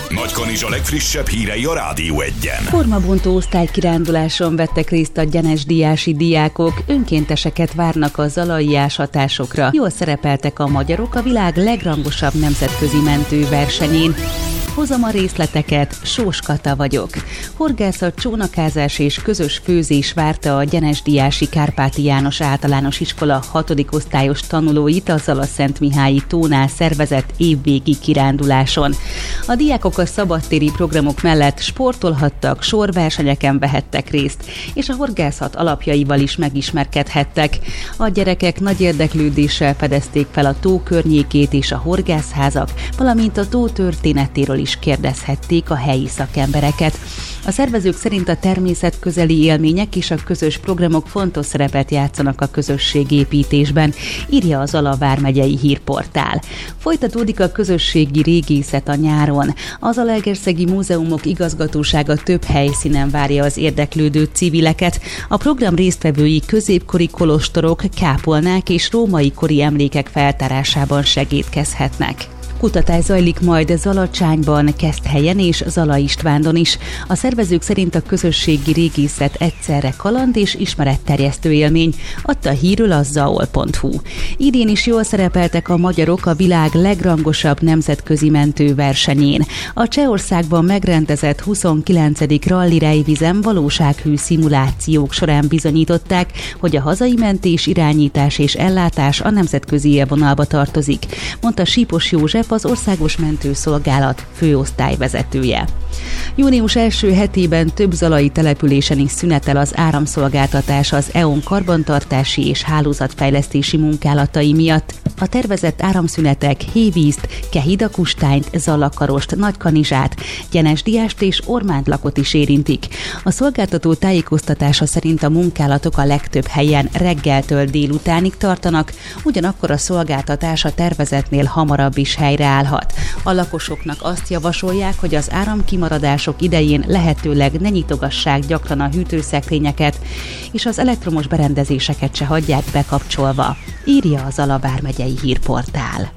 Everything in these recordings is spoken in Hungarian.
Nagykanizsa legfrissebb hírei a Rádió Egyen. Formabontó osztálykiránduláson vettek részt a gyenesdíjási diákok, önkénteseket várnak a zalai ásatásokra. Jól szerepeltek a magyarok a világ legrangosabb nemzetközi mentőversenyén. Hozom a részleteket, Sós Kata vagyok. Horgászat, csónakázás és közös főzés várta a gyenesdíjási Kárpáti János Általános Iskola 6. osztályos tanulóit a Zala-Szentmihályi tónál szervezett évvégi kiránduláson. A diákok a szabadtéri programok mellett sportolhattak, sorversenyeken vehettek részt, és a horgászat alapjaival is megismerkedhettek. A gyerekek nagy érdeklődéssel fedezték fel a tó környékét és a horgászházak, valamint a tó történetéről is kérdezhették a helyi szakembereket. A szervezők szerint a természetközeli élmények és a közös programok fontos szerepet játszanak a közösségépítésben, írja az Zala vármegyei hírportál. Folytatódik a közösségi régészet a nyáron. A Zalaegerszegi Múzeumok igazgatósága több helyszínen várja az érdeklődő civileket. A program résztvevői középkori kolostorok, kápolnák és római kori emlékek feltárásában segédkezhetnek. Kutatás zajlik majd Zalacsányban, Keszthelyen és Zala Istvándon is. A szervezők szerint a közösségi régészet egyszerre kaland és ismeretterjesztő élmény, adta hírül a zaol.hu. Idén is jól szerepeltek a magyarok a világ legrangosabb nemzetközi mentőversenyén. A Csehországban megrendezett 29. ralli rejvizem valósághű szimulációk során bizonyították, hogy a hazai mentés, irányítás és ellátás a nemzetközi élvonalba tartozik, mondta Sípos József, az Országos Mentőszolgálat főosztályvezetője. Június első hetében több zalai településen is szünetel az áramszolgáltatás az EON karbantartási és hálózatfejlesztési munkálatai miatt. A tervezett áramszünetek Hévízt, Kehida-Kustányt, Zalakarost, Nagykanizsát, Gyenesdiást és Ormántlakot is érintik. A szolgáltató tájékoztatása szerint a munkálatok a legtöbb helyen reggeltől délutánig tartanak, ugyanakkor a szolgáltatás a tervezetnél hamarabb is helyreállhat. A lakosoknak azt javasolják, hogy az áramkimaradások idején lehetőleg ne nyitogassák gyakran a hűtőszekrényeket, és az elektromos berendezéseket se hagyják bekapcsolva, írja a Zala vármegyei hírportál.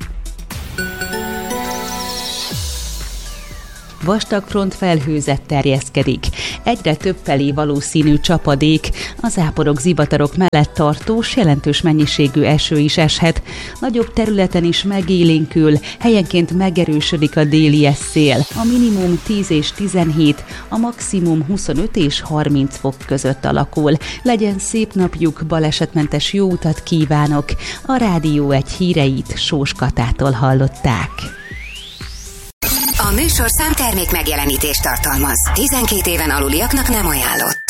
Vastag frontfelhőzet terjeszkedik. Egyre több felé valószínű csapadék, a záporok, zivatarok mellett tartós, jelentős mennyiségű eső is eshet. Nagyobb területen is megélénkül, helyenként megerősödik a déli szél. A minimum 10 és 17, a maximum 25 és 30 fok között alakul. Legyen szép napjuk, balesetmentes jó utat kívánok! A Rádió Egy híreit Sós Katától hallották. A műsorszám termék megjelenítést tartalmaz. 12 éven aluliaknak nem ajánlott.